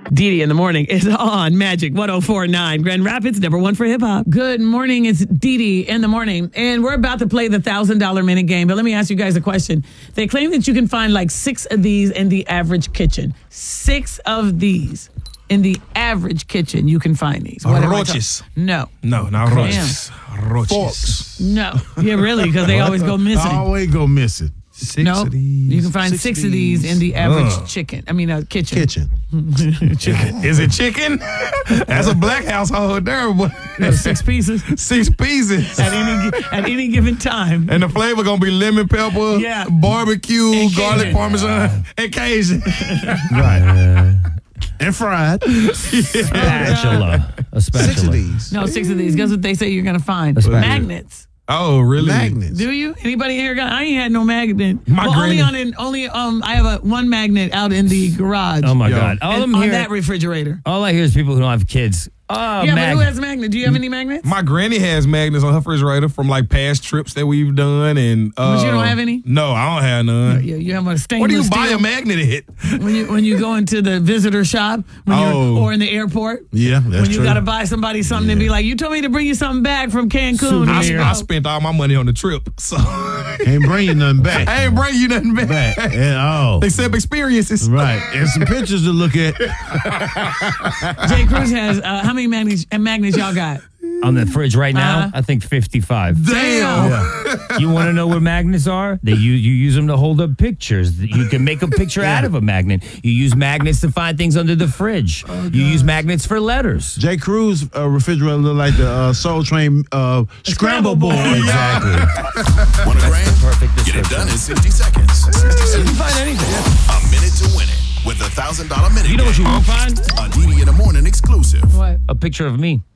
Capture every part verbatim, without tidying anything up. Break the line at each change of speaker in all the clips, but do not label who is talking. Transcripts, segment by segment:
Dee Dee in the morning is on Magic one oh four point nine. Grand Rapids, number one for hip hop. Good morning. It's Dee Dee in the morning. And we're about to play the one thousand dollars minute game. But let me ask you guys a question. They claim that you can find like six of these in the average kitchen. Six of these in the average kitchen. You can find these. What am I
Roaches.
talking- No.
No, not roaches. Roaches.
Forks.
No. Yeah, really, because they always go missing.
Always go missing.
Six
No,
of these.
you can find six,
Six
of these in the average
Ugh.
chicken. I mean, uh, kitchen.
Kitchen.
chicken.
Is it chicken? That's a black household there, boy.
No, six pieces
Six pieces.
at any gi- at any given time.
And the flavor gonna be lemon pepper,
Yeah.
barbecue,
And
garlic
Cajun.
parmesan, and Cajun.
Right. And fried.
Spatula. A spatula.
Six of these.
No, six of these. Guess what they say you're gonna find?
spatula.
Magnets.
Oh, really?
Magnets.
Do you? Anybody here got? I ain't had no magnet.
My
well, only
granny.
on an, only um. I have a one magnet out in the garage.
Oh my
Yo.
God! All,
and
I'm
on
hearing-
that refrigerator.
all I hear is people who don't have kids. Oh,
yeah,
mag-
but who has a magnet? Do you have any magnets?
My granny has magnets on her refrigerator from like past trips that we've done, and uh,
But you don't have any?
No, I don't have none.
Yeah, you have a stainless
Where do you buy
steel.
a magnet at?
when you when you go into the visitor shop when
Oh.
you're, or in the airport.
Yeah, that's
when you
true.
got to buy somebody something and be like, you told me to bring you something back from Cancun.
I,
And
I
you-
spent all my money on the trip, so
Ain't bring you nothing back.
I ain't bring you nothing back.
back. And, oh.
Except experiences.
Right. And some pictures to look at.
Jay Cruz has uh, how many magnets, uh, magnets y'all got?
on the fridge right now.
Uh-huh.
I think fifty-five.
Damn.
Yeah.
You want to know what magnets are? They you you use them to hold up pictures. You can make a picture out of a magnet. You use magnets to find things under the fridge. You use magnets for letters.
J. Cruz uh, refrigerator look like the uh, Soul Train uh, scramble
scramble board.
board.
Exactly.
Want a grand?
Perfect
Get it
description.
done in sixty seconds.
You can find anything.
A minute to win it with the one thousand dollars minute.
You know what you won't find?
A D D in the morning exclusive.
What?
A picture of me.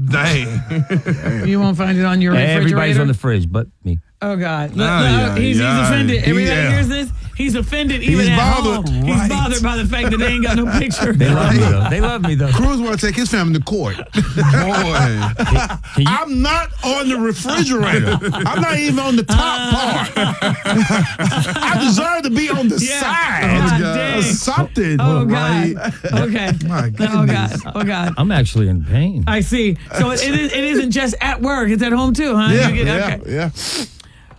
Dang.
You won't find it on your refrigerator?
Everybody's on the fridge, but me.
Oh, God. Look,
Oh,
look,
yeah,
he's,
yeah.
he's offended. Everybody
Yeah.
hears this? He's offended even
He's
at
bothered.
home. He's
Right.
bothered by the fact that they ain't got no picture.
They love me though. They love me though.
Cruz want to take his family to court.
Boy.
Can you,
I'm not on the refrigerator. I'm not even on the top part. I deserve to be on the
Yeah.
side.
God dang.
Or something.
Oh,
right?
God. Okay.
My
Oh, God.
goodness.
Oh, God.
I'm actually in pain.
I see. So it, it, is, it isn't just at work. It's at home, too, huh?
Yeah,
You get-
yeah,
okay.
yeah.